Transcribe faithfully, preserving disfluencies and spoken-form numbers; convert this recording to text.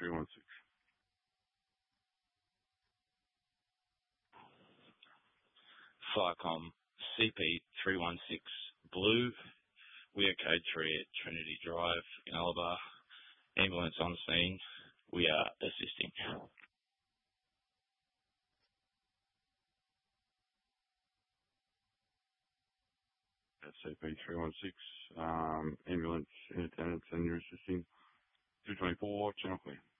three one six. Firecom C P three one six Blue. We are code three at Trinity Drive in Alabar. Ambulance on scene. We are assisting. C P three one six, um, ambulance in attendance and you're assisting. two twenty-four, channel clear.